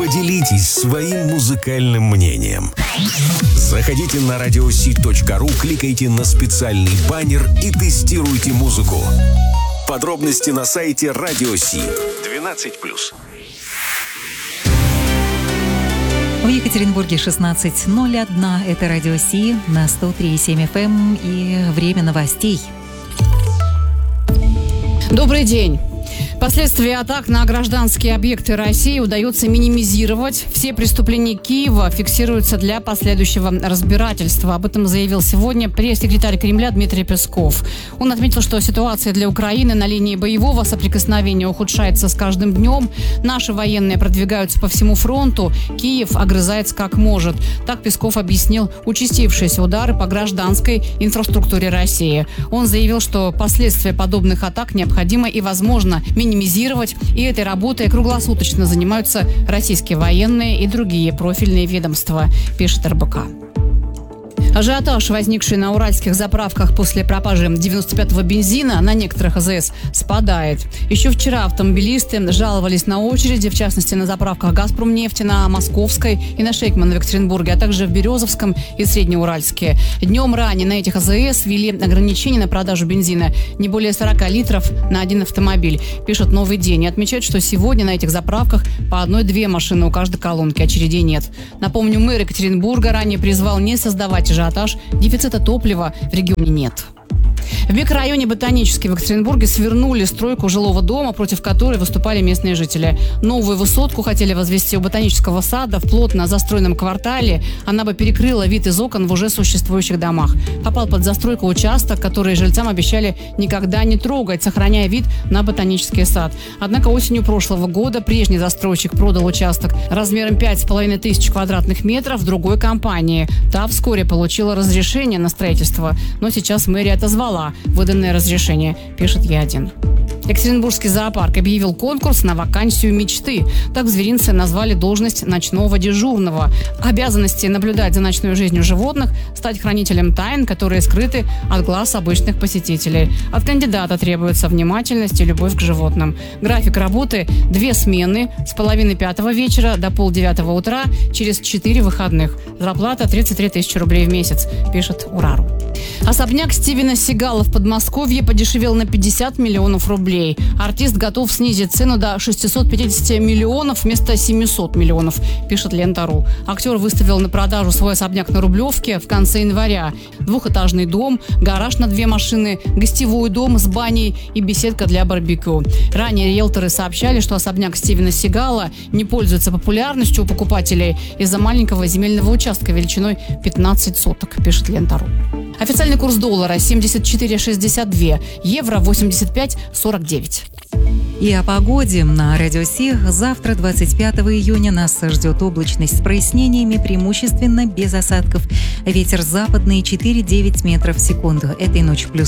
Поделитесь своим музыкальным мнением. Заходите на radiosi.ru, кликайте на специальный баннер и тестируйте музыку. Подробности на сайте Radio Си. 12+. В Екатеринбурге 16:01. Это Радио Си на 103,7 FM и время новостей. Добрый день. Последствия атак на гражданские объекты России удается минимизировать. Все преступления Киева фиксируются для последующего разбирательства. Об этом заявил сегодня пресс-секретарь Кремля Дмитрий Песков. Он отметил, что ситуация для Украины на линии боевого соприкосновения ухудшается с каждым днем. Наши военные продвигаются по всему фронту. Киев огрызается как может. Так Песков объяснил участившиеся удары по гражданской инфраструктуре России. Он заявил, что последствия подобных атак необходимо и возможно минимизировать, и этой работой круглосуточно занимаются российские военные и другие профильные ведомства, пишет РБК. Ажиотаж, возникший на уральских заправках после пропажи 95-го бензина на некоторых АЗС, спадает. Еще вчера автомобилисты жаловались на очереди, в частности на заправках «Газпромнефти», на Московской и на Шейкмана в Екатеринбурге, а также в Березовском и Среднеуральске. Днем ранее на этих АЗС ввели ограничения на продажу бензина не более 40 литров на один автомобиль, пишет «Новый день». И отмечают, что сегодня на этих заправках по 1-2 машины у каждой колонки, очередей нет. Напомню, мэр Екатеринбурга ранее призвал не создавать ажиотаж. Дефицита топлива в регионе нет. В микрорайоне Ботанический в Екатеринбурге свернули стройку жилого дома, против которой выступали местные жители. Новую высотку хотели возвести у Ботанического сада в плотно застроенном квартале. Она бы перекрыла вид из окон в уже существующих домах. Попал под застройку участок, который жильцам обещали никогда не трогать, сохраняя вид на Ботанический сад. Однако осенью прошлого года прежний застройщик продал участок размером 5500 квадратных метров другой компании. Та вскоре получила разрешение на строительство, но сейчас мэрия отозвала выданное разрешение, пишет Е1. Екатеринбургский зоопарк объявил конкурс на вакансию мечты. Так зверинцы назвали должность ночного дежурного. Обязанности наблюдать за ночной жизнью животных, стать хранителем тайн, которые скрыты от глаз обычных посетителей. От кандидата требуется внимательность и любовь к животным. График работы – 2 смены с 8:30 вечера до 8:30 утра через 4 выходных. Зарплата 33 тысячи рублей в месяц, пишет Урару. Особняк Стивена Сигала в Подмосковье подешевел на 50 миллионов рублей. Артист готов снизить цену до 650 миллионов вместо 700 миллионов, пишет Лента.ру. Актер выставил на продажу свой особняк на Рублевке в конце января. 2-этажный дом, гараж на 2 машины, гостевой дом с баней и беседка для барбекю. Ранее риэлторы сообщали, что особняк Стивена Сигала не пользуется популярностью у покупателей из-за маленького земельного участка величиной 15 соток, пишет Лента.ру. Официальный курс доллара 74,62, евро 85,49. И о погоде на Радио Си. Завтра, 25 июня, нас ждет облачность с прояснениями, преимущественно без осадков. Ветер западный 4-9 метров в секунду. Этой ночью плюс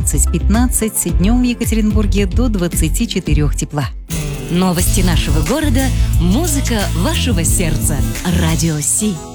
13-15, днем в Екатеринбурге до 24 тепла. Новости нашего города, музыка вашего сердца. Радио Си.